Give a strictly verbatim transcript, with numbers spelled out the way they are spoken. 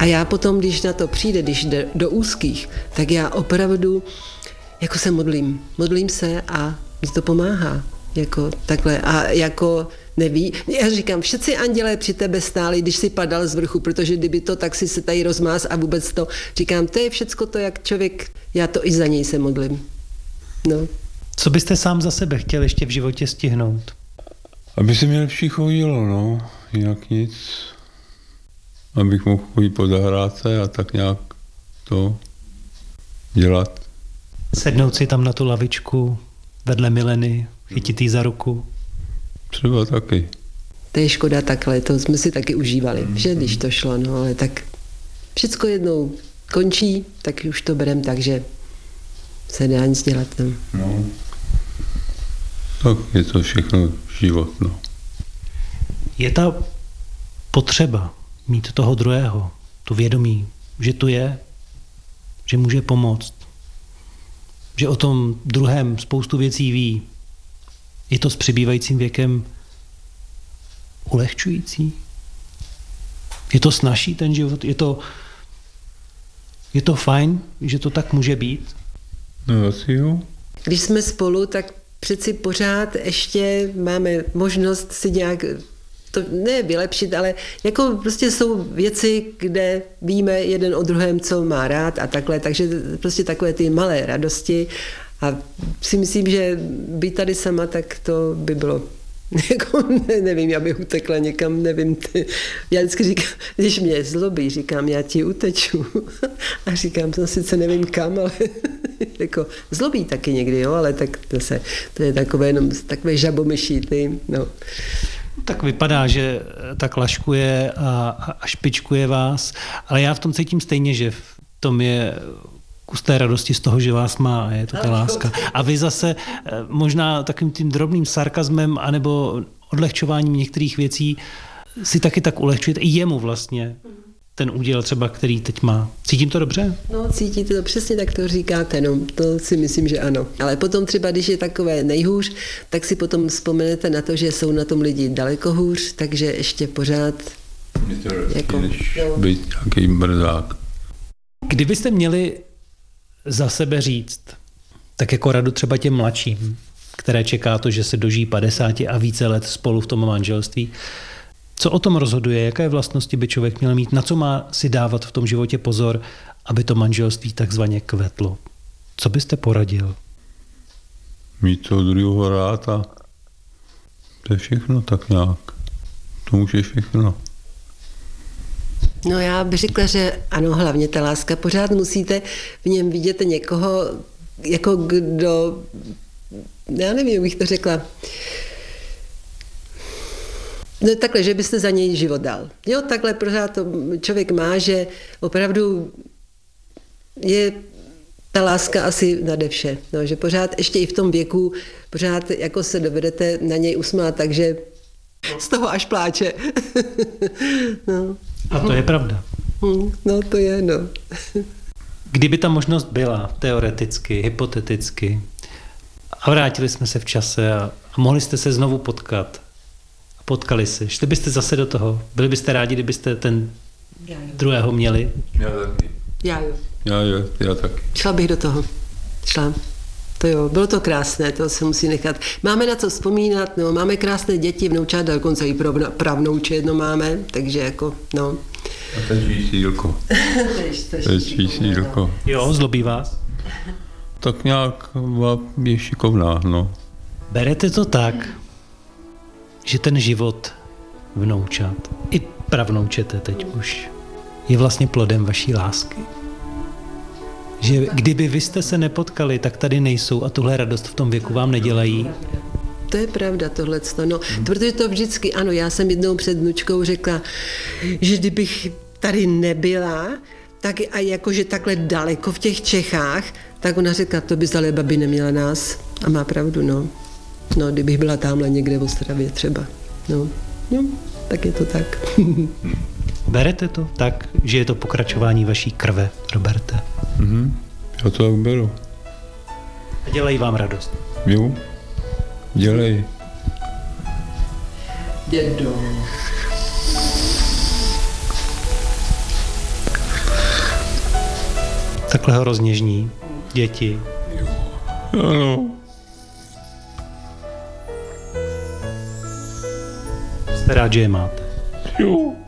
já potom, když na to přijde, když jde do úzkých, tak já opravdu jako se modlím. Modlím se a mi to pomáhá. Jako takhle. A jako neví. Já říkám, všetci andělé při tebe stáli, když si padal z vrchu, protože kdyby to, tak si se tady rozmáz a vůbec to. Říkám, to je všecko to, jak člověk, já to i za něj se modlím. No. Co byste sám za sebe chtěl ještě v životě stihnout? Aby se mi lepší chodilo, no. Jinak nic. Abych mohl chodit po zahrádce a tak nějak to dělat. Sednout si tam na tu lavičku vedle Mileny, chytit jí za ruku. Třeba taky. To je škoda takhle, to jsme si taky užívali, mm. že když to šlo, no ale tak všecko jednou končí, tak už to berem tak, že se dá nic dělat. No. no. Tak je to všechno život, no. Je ta potřeba mít toho druhého, tu vědomí, že tu je, že může pomoct, že o tom druhém spoustu věcí ví. Je to s přibývajícím věkem ulehčující? Je to snazší ten život? Je to, je to fajn, že to tak může být? No asi jo. Když jsme spolu, tak přeci pořád ještě máme možnost si nějak to ne vylepšit, ale jako prostě jsou věci, kde víme jeden o druhém, co má rád a takhle, takže prostě takové ty malé radosti a si myslím, že být tady sama, tak to by bylo jako, ne, nevím, já bych utekla někam, nevím, ty. Já vždycky říkám, když mě zlobí, říkám, já ti uteču a říkám, to sice nevím kam, ale jako zlobí taky někdy, jo, ale tak to se, to je takové jenom takové žabomyší, ty, no. Tak vypadá, že tak laškuje a, a špičkuje vás, ale já v tom cítím stejně, že v tom je kus té radosti z toho, že vás má a je to ta láska. A vy zase možná takovým tím drobným sarkazmem anebo odlehčováním některých věcí si taky tak ulehčujete i jemu vlastně ten úděl třeba, který teď má. Cítím to dobře? No, cítíte to přesně, tak to říkáte, no, to si myslím, že ano. Ale potom třeba, když je takové nejhůř, tak si potom vzpomenete na to, že jsou na tom lidi daleko hůř, takže ještě pořád jako, no. Být nějaký brzák. Kdybyste měli za sebe říct, tak jako radu třeba těm mladším, které čeká to, že se dožijí padesáti a více let spolu v tom manželství, co o tom rozhoduje, jaké vlastnosti by člověk měl mít, na co má si dávat v tom životě pozor, aby to manželství takzvaně kvetlo. Co byste poradil? Mít toho druhého rád a to je všechno tak nějak. To může všechno. No já bych řekla, že ano, hlavně ta láska. Pořád musíte v něm vidět někoho, jako kdo, já nevím, jak bych to řekla, no takhle, že byste za něj život dal. Jo, takhle pořád to člověk má, že opravdu je ta láska asi nade vše. No, že pořád ještě i v tom věku pořád jako se dovedete na něj usmát, takže z toho až pláče. No. A to je pravda. No to je, no. Kdyby ta možnost byla teoreticky, hypoteticky a vrátili jsme se v čase a, a mohli jste se znovu potkat a potkali se, šli byste zase do toho? Byli byste rádi, kdybyste ten druhého měli? Já taky. Já jo. Já jo, já taky. Šla bych do toho. Šla. To jo, bylo to krásné, to se musí nechat. Máme na co vzpomínat, no, máme krásné děti, vnoučata, dokonce i pravnouče jedno máme, takže jako, no. A teď čísílko. Teď čísílko. Jo, zlobí vás? Tak nějak je šikovná, no. Berete to tak, že ten život vnoučat, i pravnoučete teď už, je vlastně plodem vaší lásky? Že kdyby vy jste se nepotkali, tak tady nejsou a tuhle radost v tom věku vám nedělají? To je pravda, tohleto. No, hmm. Protože to vždycky, ano, já jsem jednou před vnučkou řekla, že kdybych tady nebyla, tak a jakože takhle daleko v těch Čechách, tak ona řekla, to by ale babi neměla nás. A má pravdu, no. No, kdybych byla tamhle někde v Ostravě třeba. No, no tak je to tak. Berete to tak, že je to pokračování vaší krve, Roberte? Mhm, já to tak beru. A dělají vám radost? Jo, dělej. Dědo. Takhle ho rozněžní děti. Ano. Jste rád, že je máte. Jo.